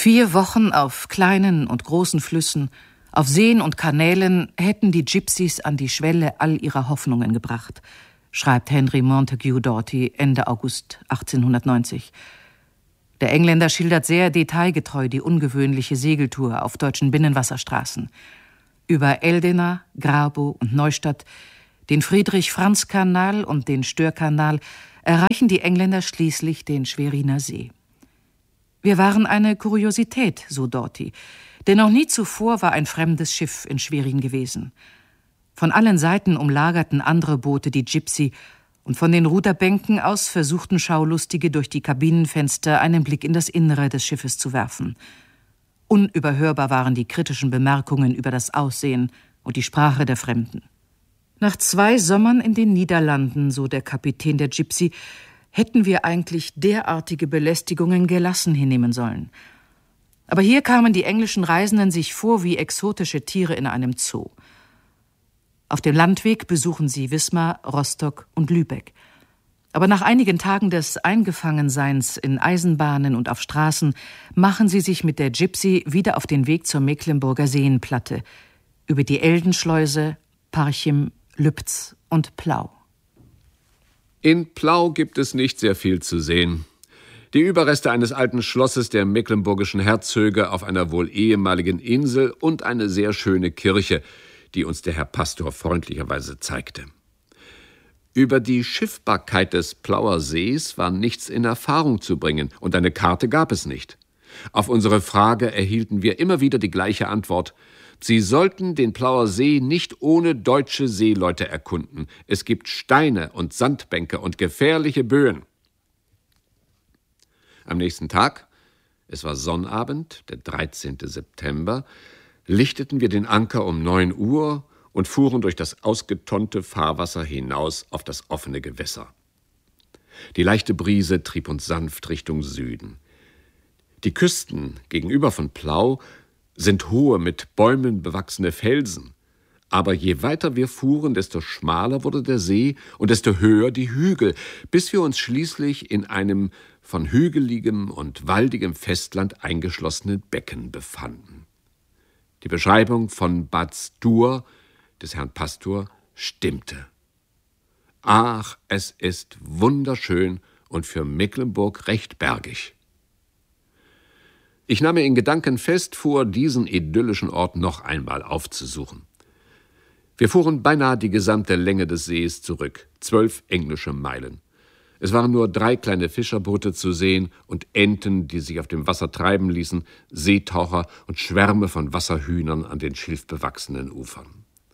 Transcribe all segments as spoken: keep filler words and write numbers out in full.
Vier Wochen auf kleinen und großen Flüssen, auf Seen und Kanälen hätten die Gypsies an die Schwelle all ihrer Hoffnungen gebracht, schreibt Henry Montague Doughty Ende August achtzehnhundertneunzig. Der Engländer schildert sehr detailgetreu die ungewöhnliche Segeltour auf deutschen Binnenwasserstraßen. Über Eldena, Grabow und Neustadt, den Friedrich-Franz-Kanal und den Störkanal erreichen die Engländer schließlich den Schweriner See. Wir waren eine Kuriosität, so Doughty, denn noch nie zuvor war ein fremdes Schiff in Schwerin gewesen. Von allen Seiten umlagerten andere Boote die Gypsy, und von den Ruderbänken aus versuchten Schaulustige durch die Kabinenfenster einen Blick in das Innere des Schiffes zu werfen. Unüberhörbar waren die kritischen Bemerkungen über das Aussehen und die Sprache der Fremden. Nach zwei Sommern in den Niederlanden, so der Kapitän der Gypsy, hätten wir eigentlich derartige Belästigungen gelassen hinnehmen sollen. Aber hier kamen die englischen Reisenden sich vor wie exotische Tiere in einem Zoo. Auf dem Landweg besuchen sie Wismar, Rostock und Lübeck. Aber nach einigen Tagen des Eingefangenseins in Eisenbahnen und auf Straßen machen sie sich mit der Gypsy wieder auf den Weg zur Mecklenburger Seenplatte, über die Eldenschleuse, Parchim, Lübz und Plau. In Plau gibt es nicht sehr viel zu sehen. Die Überreste eines alten Schlosses der mecklenburgischen Herzöge auf einer wohl ehemaligen Insel und eine sehr schöne Kirche, die uns der Herr Pastor freundlicherweise zeigte. Über die Schiffbarkeit des Plauer Sees war nichts in Erfahrung zu bringen, und eine Karte gab es nicht. Auf unsere Frage erhielten wir immer wieder die gleiche Antwort: Sie sollten den Plauer See nicht ohne deutsche Seeleute erkunden. Es gibt Steine und Sandbänke und gefährliche Böen. Am nächsten Tag, es war Sonnabend, der dreizehnten September, lichteten wir den Anker um neun Uhr und fuhren durch das ausgetonnte Fahrwasser hinaus auf das offene Gewässer. Die leichte Brise trieb uns sanft Richtung Süden. Die Küsten gegenüber von Plau sind hohe, mit Bäumen bewachsene Felsen. Aber je weiter wir fuhren, desto schmaler wurde der See und desto höher die Hügel, bis wir uns schließlich in einem von hügeligem und waldigem Festland eingeschlossenen Becken befanden. Die Beschreibung von Bad Stur des Herrn Pastor stimmte. Ach, es ist wunderschön und für Mecklenburg recht bergig. Ich nahm mir in Gedanken fest vor, diesen idyllischen Ort noch einmal aufzusuchen. Wir fuhren beinahe die gesamte Länge des Sees zurück, zwölf englische Meilen. Es waren nur drei kleine Fischerboote zu sehen und Enten, die sich auf dem Wasser treiben ließen, Seetaucher und Schwärme von Wasserhühnern an den schilfbewachsenen Ufern.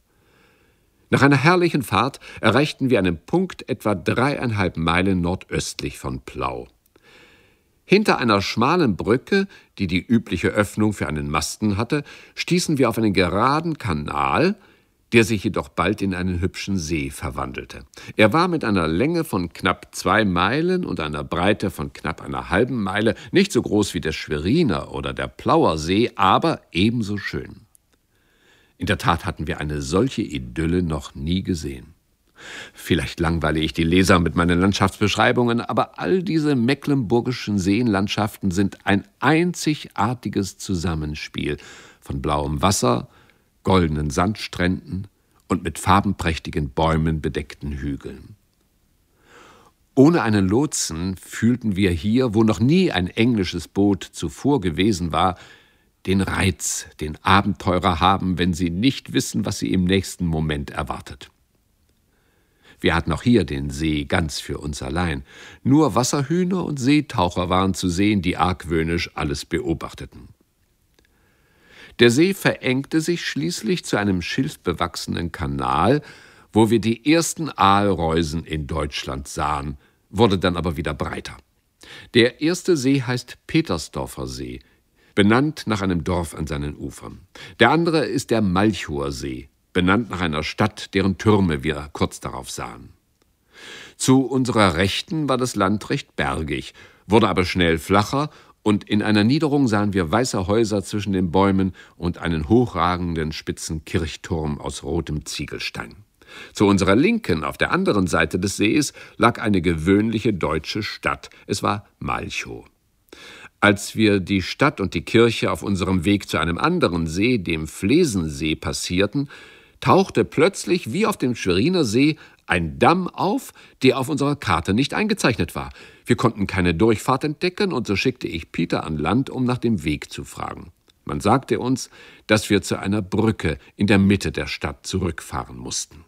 Nach einer herrlichen Fahrt erreichten wir einen Punkt etwa dreieinhalb Meilen nordöstlich von Plau. Hinter einer schmalen Brücke, die die übliche Öffnung für einen Masten hatte, stießen wir auf einen geraden Kanal, der sich jedoch bald in einen hübschen See verwandelte. Er war mit einer Länge von knapp zwei Meilen und einer Breite von knapp einer halben Meile nicht so groß wie der Schweriner oder der Plauer See, aber ebenso schön. In der Tat hatten wir eine solche Idylle noch nie gesehen. Vielleicht langweile ich die Leser mit meinen Landschaftsbeschreibungen, aber all diese mecklenburgischen Seenlandschaften sind ein einzigartiges Zusammenspiel von blauem Wasser, goldenen Sandstränden und mit farbenprächtigen Bäumen bedeckten Hügeln. Ohne einen Lotsen fühlten wir hier, wo noch nie ein englisches Boot zuvor gewesen war, den Reiz, den Abenteurer haben, wenn sie nicht wissen, was sie im nächsten Moment erwartet. Wir hatten auch hier den See ganz für uns allein. Nur Wasserhühner und Seetaucher waren zu sehen, die argwöhnisch alles beobachteten. Der See verengte sich schließlich zu einem schilfbewachsenen Kanal, wo wir die ersten Aalreusen in Deutschland sahen, wurde dann aber wieder breiter. Der erste See heißt Petersdorfer See, benannt nach einem Dorf an seinen Ufern. Der andere ist der Malchower See, benannt nach einer Stadt, deren Türme wir kurz darauf sahen. Zu unserer Rechten war das Land recht bergig, wurde aber schnell flacher, und in einer Niederung sahen wir weiße Häuser zwischen den Bäumen und einen hochragenden spitzen Kirchturm aus rotem Ziegelstein. Zu unserer Linken, auf der anderen Seite des Sees, lag eine gewöhnliche deutsche Stadt. Es war Malchow. Als wir die Stadt und die Kirche auf unserem Weg zu einem anderen See, dem Flesensee, passierten, tauchte plötzlich wie auf dem Schweriner See ein Damm auf, der auf unserer Karte nicht eingezeichnet war. Wir konnten keine Durchfahrt entdecken, und so schickte ich Peter an Land, um nach dem Weg zu fragen. Man sagte uns, dass wir zu einer Brücke in der Mitte der Stadt zurückfahren mussten.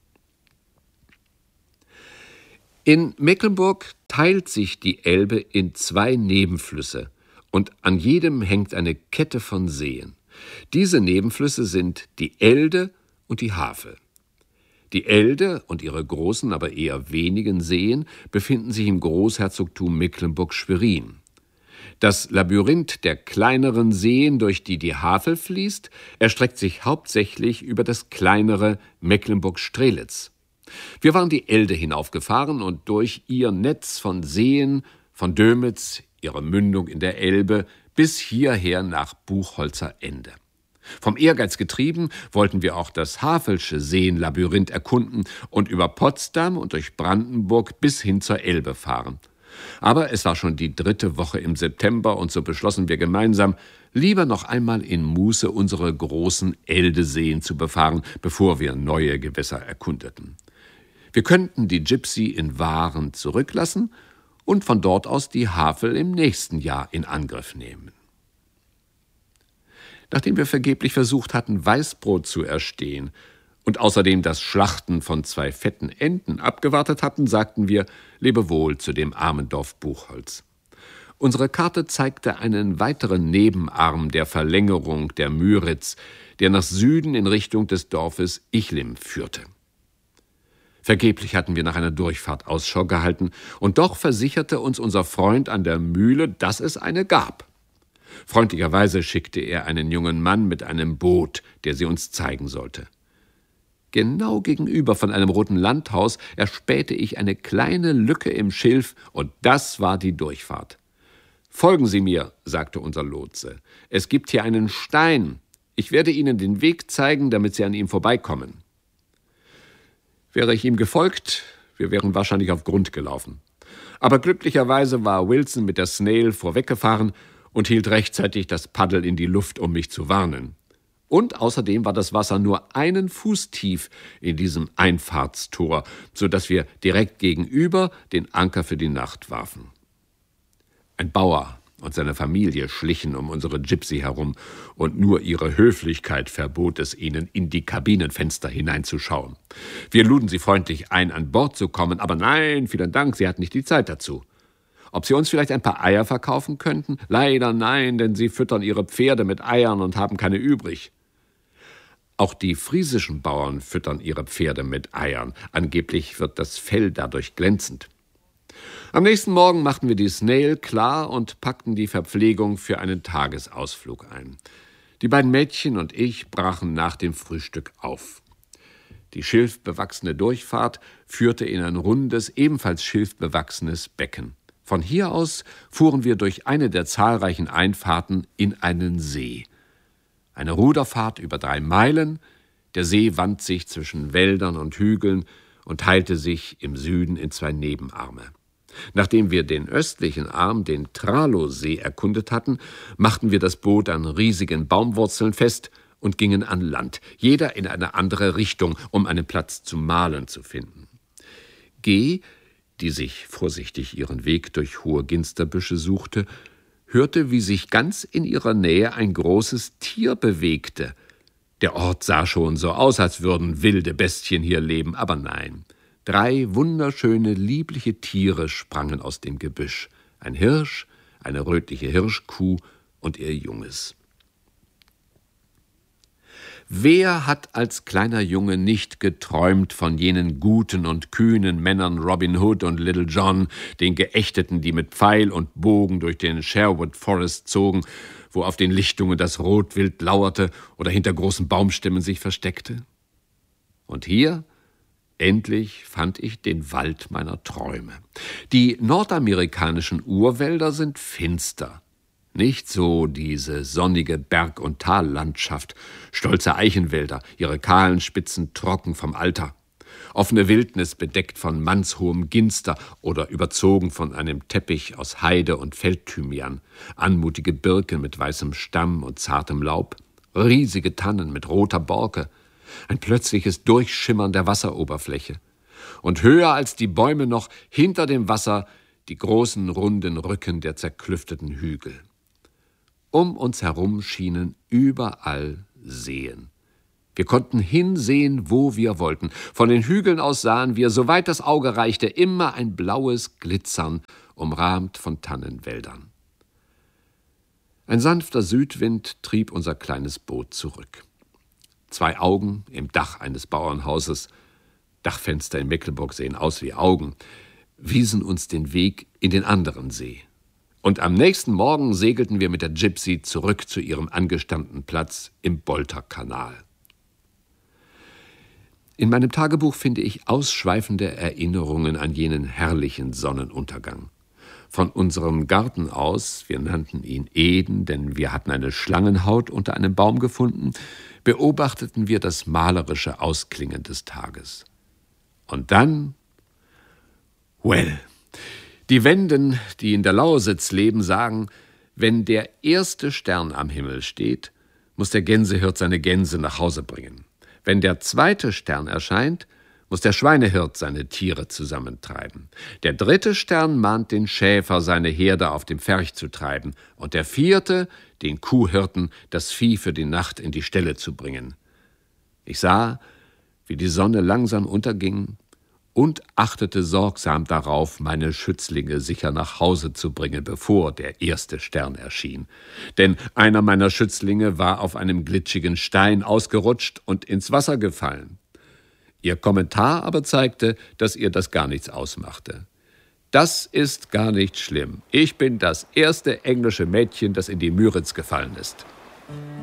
In Mecklenburg teilt sich die Elbe in zwei Nebenflüsse, und an jedem hängt eine Kette von Seen. Diese Nebenflüsse sind die Elde und die Havel. Die Elde und ihre großen, aber eher wenigen Seen befinden sich im Großherzogtum Mecklenburg-Schwerin. Das Labyrinth der kleineren Seen, durch die die Havel fließt, erstreckt sich hauptsächlich über das kleinere Mecklenburg-Strelitz. Wir waren die Elde hinaufgefahren und durch ihr Netz von Seen, von Dömitz, ihre Mündung in der Elbe, bis hierher nach Buchholzer Ende. Vom Ehrgeiz getrieben wollten wir auch das Havelsche Seenlabyrinth erkunden und über Potsdam und durch Brandenburg bis hin zur Elbe fahren. Aber es war schon die dritte Woche im September, und so beschlossen wir gemeinsam, lieber noch einmal in Muße unsere großen Eldeseen zu befahren, bevor wir neue Gewässer erkundeten. Wir könnten die Gypsy in Waren zurücklassen und von dort aus die Havel im nächsten Jahr in Angriff nehmen. Nachdem wir vergeblich versucht hatten, Weißbrot zu erstehen und außerdem das Schlachten von zwei fetten Enten abgewartet hatten, sagten wir Lebewohl zu dem armen Dorf Buchholz. Unsere Karte zeigte einen weiteren Nebenarm der Verlängerung der Müritz, der nach Süden in Richtung des Dorfes Ichlim führte. Vergeblich hatten wir nach einer Durchfahrt Ausschau gehalten, und doch versicherte uns unser Freund an der Mühle, dass es eine gab. Freundlicherweise schickte er einen jungen Mann mit einem Boot, der sie uns zeigen sollte. Genau gegenüber von einem roten Landhaus erspähte ich eine kleine Lücke im Schilf, und das war die Durchfahrt. »Folgen Sie mir«, sagte unser Lotse. »Es gibt hier einen Stein. Ich werde Ihnen den Weg zeigen, damit Sie an ihm vorbeikommen.« Wäre ich ihm gefolgt, wir wären wahrscheinlich auf Grund gelaufen. Aber glücklicherweise war Wilson mit der Snail vorweggefahren und hielt rechtzeitig das Paddel in die Luft, um mich zu warnen. Und außerdem war das Wasser nur einen Fuß tief in diesem Einfahrtstor, so dass wir direkt gegenüber den Anker für die Nacht warfen. Ein Bauer und seine Familie schlichen um unsere Gypsy herum, und nur ihre Höflichkeit verbot es ihnen, in die Kabinenfenster hineinzuschauen. Wir luden sie freundlich ein, an Bord zu kommen, aber nein, vielen Dank, sie hatten nicht die Zeit dazu. Ob sie uns vielleicht ein paar Eier verkaufen könnten? Leider nein, denn sie füttern ihre Pferde mit Eiern und haben keine übrig. Auch die friesischen Bauern füttern ihre Pferde mit Eiern. Angeblich wird das Fell dadurch glänzend. Am nächsten Morgen machten wir die Snail klar und packten die Verpflegung für einen Tagesausflug ein. Die beiden Mädchen und ich brachen nach dem Frühstück auf. Die schilfbewachsene Durchfahrt führte in ein rundes, ebenfalls schilfbewachsenes Becken. Von hier aus fuhren wir durch eine der zahlreichen Einfahrten in einen See. Eine Ruderfahrt über drei Meilen, der See wand sich zwischen Wäldern und Hügeln und teilte sich im Süden in zwei Nebenarme. Nachdem wir den östlichen Arm, den Tralowsee, erkundet hatten, machten wir das Boot an riesigen Baumwurzeln fest und gingen an Land, jeder in eine andere Richtung, um einen Platz zum Mahlen zu finden. G., die sich vorsichtig ihren Weg durch hohe Ginsterbüsche suchte, hörte, wie sich ganz in ihrer Nähe ein großes Tier bewegte. Der Ort sah schon so aus, als würden wilde Bestien hier leben, aber nein. Drei wunderschöne, liebliche Tiere sprangen aus dem Gebüsch. Ein Hirsch, eine rötliche Hirschkuh und ihr Junges. Wer hat als kleiner Junge nicht geträumt von jenen guten und kühnen Männern Robin Hood und Little John, den Geächteten, die mit Pfeil und Bogen durch den Sherwood Forest zogen, wo auf den Lichtungen das Rotwild lauerte oder hinter großen Baumstämmen sich versteckte? Und hier endlich fand ich den Wald meiner Träume. Die nordamerikanischen Urwälder sind finster. Nicht so diese sonnige Berg- und Tallandschaft, stolze Eichenwälder, ihre kahlen Spitzen trocken vom Alter. Offene Wildnis bedeckt von mannshohem Ginster oder überzogen von einem Teppich aus Heide und Feldthymian, anmutige Birken mit weißem Stamm und zartem Laub, riesige Tannen mit roter Borke, ein plötzliches Durchschimmern der Wasseroberfläche und höher als die Bäume noch hinter dem Wasser die großen, runden Rücken der zerklüfteten Hügel. Um uns herum schienen überall Seen. Wir konnten hinsehen, wo wir wollten. Von den Hügeln aus sahen wir, soweit das Auge reichte, immer ein blaues Glitzern, umrahmt von Tannenwäldern. Ein sanfter Südwind trieb unser kleines Boot zurück. Zwei Augen im Dach eines Bauernhauses, Dachfenster in Mecklenburg sehen aus wie Augen, wiesen uns den Weg in den anderen See. Und am nächsten Morgen segelten wir mit der Gypsy zurück zu ihrem angestammten Platz im Bolterkanal. In meinem Tagebuch finde ich ausschweifende Erinnerungen an jenen herrlichen Sonnenuntergang. Von unserem Garten aus, wir nannten ihn Eden, denn wir hatten eine Schlangenhaut unter einem Baum gefunden, beobachteten wir das malerische Ausklingen des Tages. Und dann, well, die Wenden, die in der Lausitz leben, sagen, wenn der erste Stern am Himmel steht, muss der Gänsehirt seine Gänse nach Hause bringen. Wenn der zweite Stern erscheint, muss der Schweinehirt seine Tiere zusammentreiben. Der dritte Stern mahnt den Schäfer, seine Herde auf dem Pferch zu treiben. Und der vierte, den Kuhhirten, das Vieh für die Nacht in die Ställe zu bringen. Ich sah, wie die Sonne langsam unterging und achtete sorgsam darauf, meine Schützlinge sicher nach Hause zu bringen, bevor der erste Stern erschien. Denn einer meiner Schützlinge war auf einem glitschigen Stein ausgerutscht und ins Wasser gefallen. Ihr Kommentar aber zeigte, dass ihr das gar nichts ausmachte. Das ist gar nicht schlimm. Ich bin das erste englische Mädchen, das in die Müritz gefallen ist.